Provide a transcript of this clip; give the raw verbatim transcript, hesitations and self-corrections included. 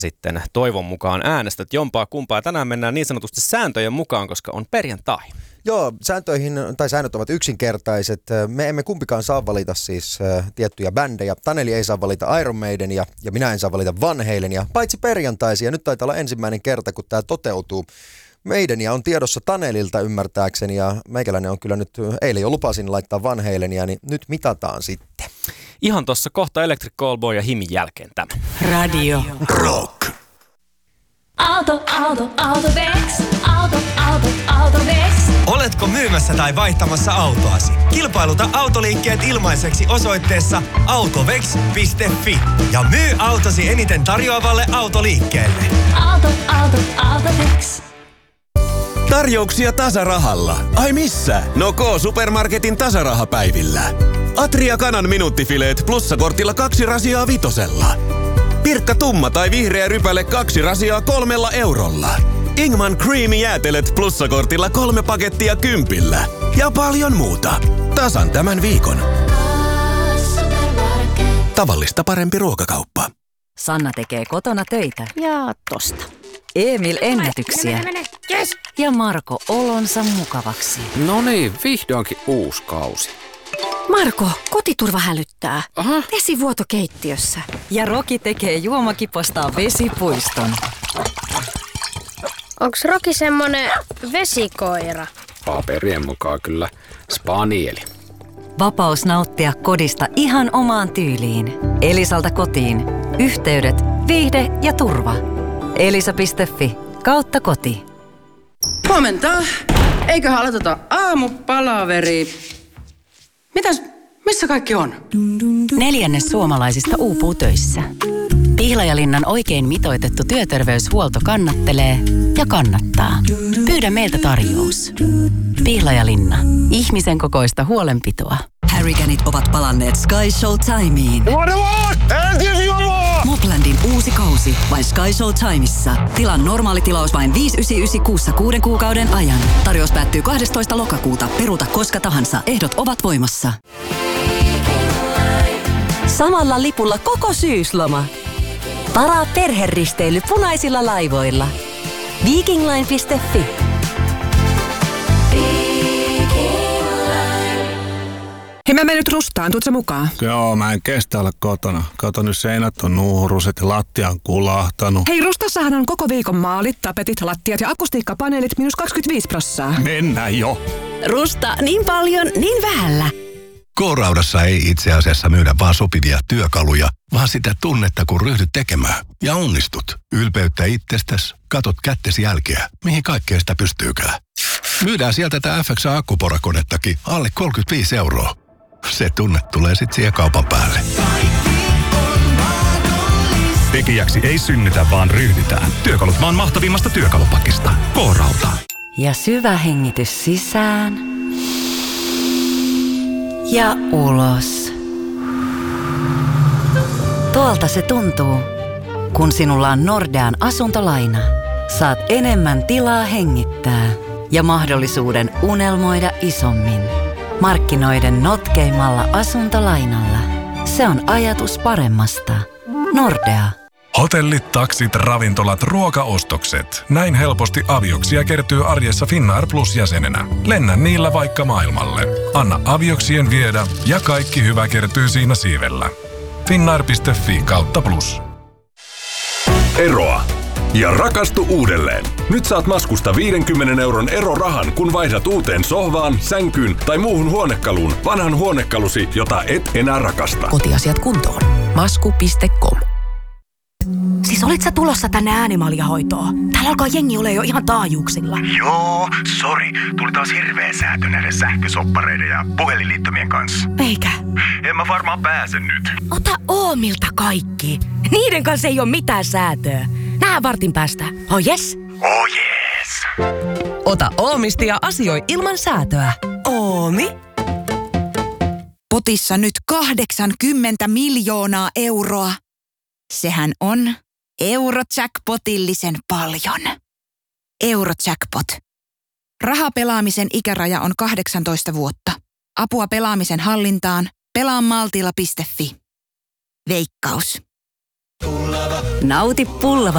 sitten toivon mukaan äänestät jompaa kumpaa. Tänään mennään niin sanotusti sääntöjen mukaan, koska on perjantai. Joo, sääntöihin, tai säännöt ovat yksinkertaiset. Me emme kumpikaan saa valita siis äh, tiettyjä bändejä. Taneli ei saa valita Iron Maidenia ja minä en saa valita Van Halenia, paitsi perjantaisia. Nyt taitaa olla ensimmäinen kerta, kun tämä toteutuu. Maidenia on tiedossa Tanelilta ymmärtääkseni ja meikäläinen on kyllä nyt, eilen jo lupasin laittaa Van Halenia, niin nyt mitataan sitten. Ihan tuossa kohta Electric Callboy ja Himin jälkeen tämä. Radio Rock. Auto, auto, Autovex. Auto, auto, Autovex. Oletko myymässä tai vaihtamassa autoasi? Kilpailuta autoliikkeet ilmaiseksi osoitteessa autovex piste fi ja myy autosi eniten tarjoavalle autoliikkeelle. Auto, auto, Autovex. Tarjouksia tasarahalla. Ai missä? No K-Supermarketin tasarahapäivillä. Atria kanan minuuttifileet plussakortilla kaksi rasiaa vitosella. Pirkka tumma tai vihreä rypäle kaksi rasiaa kolmella eurolla. Ingman Creamy jäätelet plussakortilla kolme pakettia kympillä. Ja paljon muuta. Tasan tämän viikon. Tavallista parempi ruokakauppa. Sanna tekee kotona töitä. Ja tosta. Emil ennätyksiä. Mene, mene, yes. Ja Marko olonsa mukavaksi. No niin, vihdoinkin uusi kausi. Marko, kotiturva hälyttää. Aha. Vesivuoto keittiössä. Ja Roki tekee juomakipostaan vesipuiston. Onks Roki semmonen vesikoira? Paperien mukaan kyllä spanieli. Vapaus nauttia kodista ihan omaan tyyliin. Elisalta kotiin. Yhteydet, viihde ja turva. Elisa piste fi kautta koti. Huomenta. Eiköhän aloiteta aamupalaveri. Mitäs, missä kaikki on? Neljännes suomalaisista uupuu töissä. Pihlajalinnan oikein mitoitettu työterveyshuolto kannattelee ja kannattaa. Pyydä meiltä tarjous. Pihlajalinna. Ihmisen kokoista huolenpitoa. Harriganit ovat palanneet Sky Show-timeen. Moplandin uusi kausi vain Sky Show-timeissa. Tilan normaali tilaus vain viisi yhdeksänkymmentäyhdeksän kuussa kuuden kuukauden ajan. Tarjous päättyy kahdestoista lokakuuta. Peruta koska tahansa. Ehdot ovat voimassa. Samalla lipulla koko syysloma. Varaa perheristeily punaisilla laivoilla. Vikingline piste fi. Hei, mä menen nyt Rustaan, tuut sä mukaan? Joo, mä en kestä olla kotona. Kato, nyt seinät on nuuruset ja lattia on kulahtanut. Hei, Rustassahan on koko viikon maalit, tapetit, lattiat ja akustiikkapaneelit miinus kaksikymmentäviisi prossaa. Mennään jo. Rusta, niin paljon, niin vähällä. K-Raudassa ei itse asiassa myydä vaan sopivia työkaluja, vaan sitä tunnetta, kun ryhdyt tekemään. Ja onnistut. Ylpeyttä itsestäsi, katot kättesi jälkeä, mihin kaikkea sitä pystyykään. Myydään sieltä tää F X A-akkuporakonettakin alle kolmekymmentäviisi euroa. Se tunne tulee sit siihen kaupan päälle. Tekijäksi ei synnytä, vaan ryhdytään. Työkalut maan mahtavimmasta työkalupakista. K-Rauta. Ja syvä hengitys sisään. Ja ulos. Tuolta se tuntuu. Kun sinulla on Nordean asuntolaina, saat enemmän tilaa hengittää ja mahdollisuuden unelmoida isommin. Markkinoiden notkeimmalla asuntolainalla. Se on ajatus paremmasta. Nordea. Hotellit, taksit, ravintolat, ruokaostokset. Näin helposti avioksia kertyy arjessa Finnair Plus-jäsenenä. Lennä niillä vaikka maailmalle. Anna avioksien viedä ja kaikki hyvä kertyy siinä siivellä. Finnair piste fi kautta plus. Eroa ja rakastu uudelleen. Nyt saat Maskusta viidenkymmenen euron erorahan, kun vaihdat uuteen sohvaan, sänkyyn tai muuhun huonekaluun vanhan huonekalusi, jota et enää rakasta. Kotiasiat kuntoon. Masku piste com. Siis olit sä tulossa tänne äänimaljahoitoon? Täällä alkaa jengi ole jo ihan taajuuksilla. Joo, sori. Tuli taas hirveä säätö näiden sähkösoppareiden ja puhelinliittymien kanssa. Eikä? En mä varmaan pääse nyt. Ota Oomilta kaikki. Niiden kanssa ei ole mitään säätöä. Nää vartin päästä. Oh yes? Oh yes. Ota Oomista ja asioi ilman säätöä. Oomi? Potissa nyt kahdeksankymmentä miljoonaa euroa. Sehän on Eurojackpotillisen paljon. Eurojackpot. Rahapelaamisen ikäraja on kahdeksantoista vuotta. Apua pelaamisen hallintaan. pelaa maltilla piste fi. Veikkaus. Nauti pullava